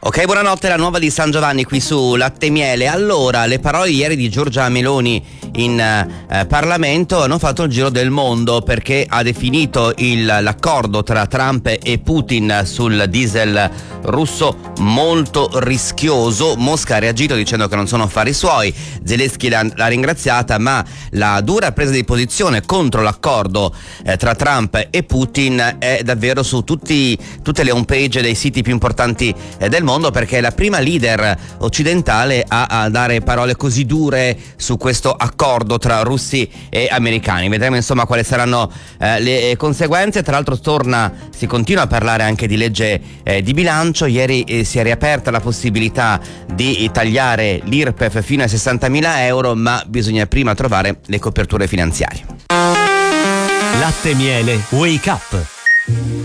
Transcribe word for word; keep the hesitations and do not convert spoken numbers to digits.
Ok, buonanotte, la nuova di San Giovanni qui su Latte e Miele. Allora, le parole ieri di Giorgia Meloni in eh, Parlamento hanno fatto il giro del mondo, perché ha definito il, l'accordo tra Trump e Putin sul diesel russo molto rischioso. Mosca ha reagito dicendo che non sono affari suoi, Zelensky l'ha, l'ha ringraziata, ma la dura presa di posizione contro l'accordo eh, tra Trump e Putin è davvero su tutti, tutte le homepage dei siti più importanti eh, del mondo, perché è la prima leader occidentale a, a dare parole così dure su questo accordo tra russi e americani. Vedremo insomma quali saranno eh, le conseguenze. Tra l'altro torna, si continua a parlare anche di legge eh, di bilancio. Ieri eh, si è riaperta la possibilità di tagliare l'I R P E F fino a sessantamila euro, ma bisogna prima trovare le coperture finanziarie. Latte e Miele Wake Up.